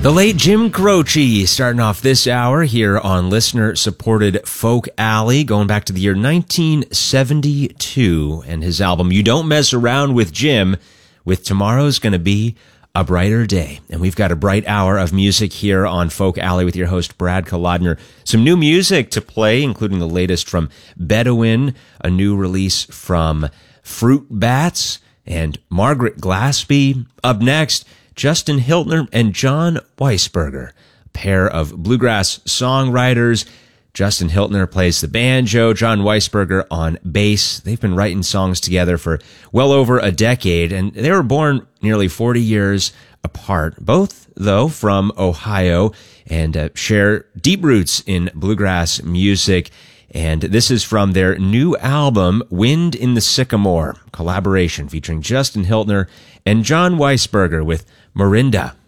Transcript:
The late Jim Croce starting off this hour here on listener-supported Folk Alley, going back to the year 1972, and his album You Don't Mess Around with Jim, with Tomorrow's Gonna Be a Brighter Day. And we've got a bright hour of music here on Folk Alley with your host, Brad Kolodner. Some new music to play, including the latest from Bedouin, a new release from Fruit Bats, and Margaret Glaspie. Up next, Justin Hiltner and John Weisberger, a pair of bluegrass songwriters. Justin Hiltner plays the banjo, John Weisberger on bass. They've been writing songs together for well over a decade, and they were born nearly 40 years apart, both, though, from Ohio, and share deep roots in bluegrass music. And this is from their new album, Wind in the Sycamore, collaboration featuring Justin Hiltner and John Weisberger with Morinda.